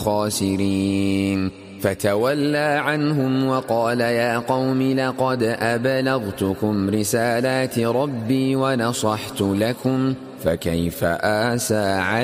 خاسرين فتولى عنهم وقال يا قوم لقد أبلغتكم رسالات ربي ونصحت لكم فكيف آسى